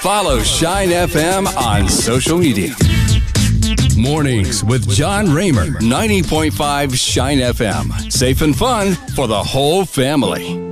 Follow Shine FM on social media. Mornings with John Raymer, 90.5 Shine FM. Safe and fun for the whole family.